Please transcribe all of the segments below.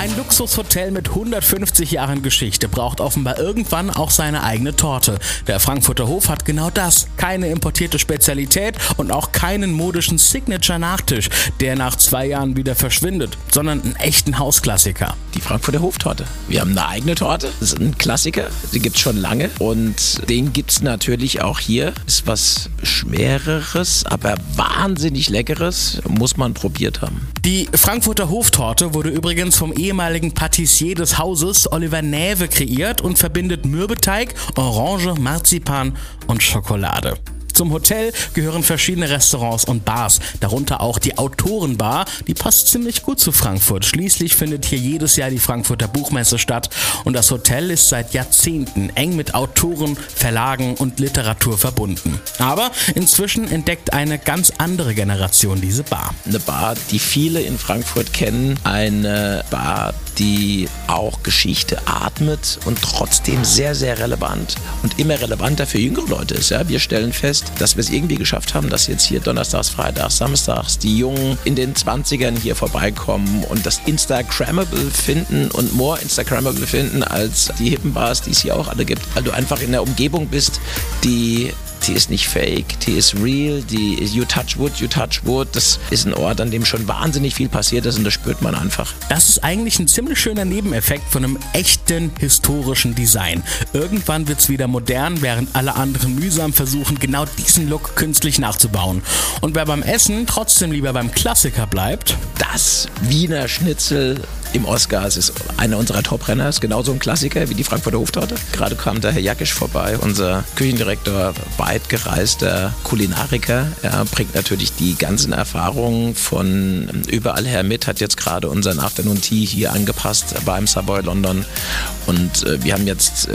Ein Luxushotel mit 150 Jahren Geschichte braucht offenbar irgendwann auch seine eigene Torte. Der Frankfurter Hof hat genau das. Keine importierte Spezialität und auch keinen modischen Signature-Nachtisch, der nach 2 Jahren wieder verschwindet, sondern einen echten Hausklassiker. Die Frankfurter Hoftorte. Wir haben eine eigene Torte. Das ist ein Klassiker. Die gibt es schon lange. Und den gibt es natürlich auch hier. Ist was Schwereres, aber wahnsinnig Leckeres. Muss man probiert haben. Die Frankfurter Hoftorte wurde übrigens vom ehemaligen Patissier des Hauses Oliver Näwe kreiert und verbindet Mürbeteig, Orange, Marzipan und Schokolade. Zum Hotel gehören verschiedene Restaurants und Bars, darunter auch die Autorenbar. Die passt ziemlich gut zu Frankfurt. Schließlich findet hier jedes Jahr die Frankfurter Buchmesse statt und das Hotel ist seit Jahrzehnten eng mit Autoren, Verlagen und Literatur verbunden. Aber inzwischen entdeckt eine ganz andere Generation diese Bar. Eine Bar, die viele in Frankfurt kennen. Eine Bar, die auch Geschichte atmet und trotzdem sehr, sehr relevant und immer relevanter für jüngere Leute ist. Ja, wir stellen fest, dass wir es irgendwie geschafft haben, dass jetzt hier donnerstags, freitags, samstags die Jungen in den 20ern hier vorbeikommen und das Instagrammable finden und more Instagrammable finden als die hippen Bars, die es hier auch alle gibt. Weil du einfach in der Umgebung bist, die ist nicht fake, die ist real, die you touch wood. Das ist ein Ort, an dem schon wahnsinnig viel passiert ist und das spürt man einfach. Das ist eigentlich ein ziemlich schöner Nebeneffekt von einem echten historischen Design. Irgendwann wird's wieder modern, während alle anderen mühsam versuchen, genau diesen Look künstlich nachzubauen. Und wer beim Essen trotzdem lieber beim Klassiker bleibt, das Wiener Schnitzel im Oscar, es ist einer unserer Top-Renner, ist genauso ein Klassiker wie die Frankfurter Hoftorte. Gerade kam der Herr Jackisch vorbei, unser Küchendirektor, weit gereister Kulinariker. Er bringt natürlich die ganzen Erfahrungen von überall her mit, hat jetzt gerade unseren Afternoon Tea hier angepasst beim Savoy London. Und wir haben jetzt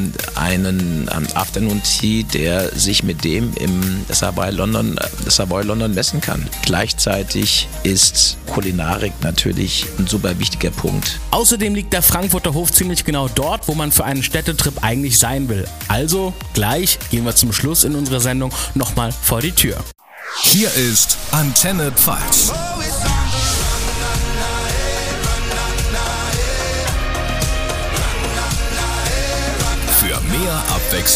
einen Afternoon Tea, der sich mit dem im Savoy London messen kann. Gleichzeitig ist Kulinarik natürlich ein super wichtiger Punkt. Außerdem liegt der Frankfurter Hof ziemlich genau dort, wo man für einen Städtetrip eigentlich sein will. Also gleich gehen wir zum Schluss in unserer Sendung nochmal vor die Tür. Hier ist Antenne Pfalz. Für mehr Abwechslung